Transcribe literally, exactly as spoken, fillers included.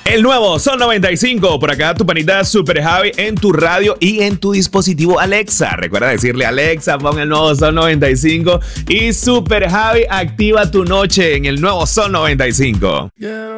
El nuevo Sol noventa y cinco, por acá tu panita Super Javi en tu radio y en tu dispositivo Alexa. Recuerda decirle Alexa, pon el nuevo Sol noventa y cinco y Super Javi activa tu noche en el nuevo Sol noventa y cinco. Yeah.